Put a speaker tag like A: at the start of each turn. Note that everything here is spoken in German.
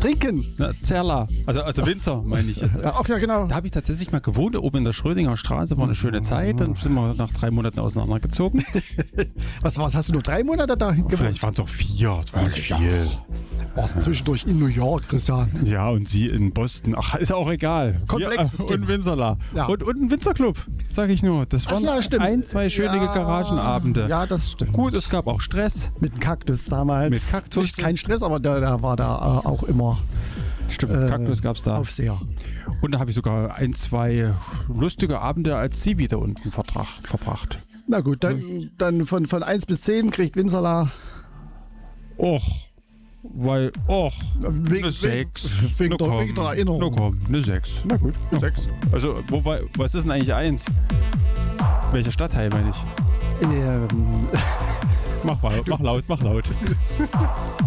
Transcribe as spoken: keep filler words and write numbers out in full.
A: Trinken.
B: Na, Zerla. Also, also Winzer, meine ich jetzt.
A: Ja, ach ja, genau.
B: Da habe ich tatsächlich mal gewohnt, oben in der Schrödinger Straße. War eine schöne Zeit. Dann sind wir nach drei Monaten auseinandergezogen.
A: Was war's? Hast du nur drei Monate da gewohnt?
B: Vielleicht waren es auch vier. Das war nicht viel.
A: Warst zwischendurch in New York, Christian.
B: Ja, und sie in Boston. Ach, ist auch egal.
A: Komplexes
B: Wir,
A: Ding.
B: und Winzerla.
A: Ja.
B: Und, und ein Winzerclub, sage ich nur. Das waren
A: ja, stimmt.
B: ein, zwei schöne
A: Ja,
B: Garagenabende.
A: Ja, das stimmt.
B: Gut, es gab auch Stress.
A: Mit dem Kaktus damals.
B: Mit Kaktus.
A: Nicht kein Stress, aber da, da war da äh, auch immer
B: Stimmt,
A: äh,
B: Kaktus gab es da.
A: Aufseher.
B: Und da habe ich sogar ein, zwei lustige Abende als Zivi da unten vertracht, verbracht.
A: Na gut, dann, dann von, von eins bis zehn kriegt Winzerla
B: Och, weil, och,
A: wegen,
B: eine sechs.
A: wegen,
B: Na
A: der,
B: komm,
A: wegen der Erinnerung.
B: Na komm, eine sechs.
A: Na gut,
B: Na
A: sechs.
B: Also, wobei, was ist denn eigentlich eins? Welcher Stadtteil meine ich?
A: Ähm,
B: Mach, mach laut, mach laut.